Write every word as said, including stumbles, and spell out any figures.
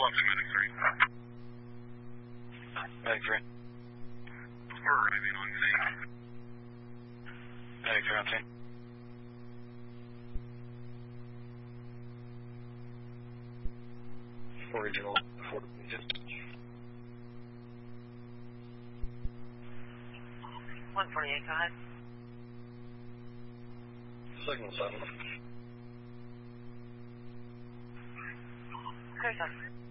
One to Medic three. Medic three. We're arriving on scene. Medic three on scene. Original Fort Regis. one forty-eight, go ahead. Signal seven. Clear seven.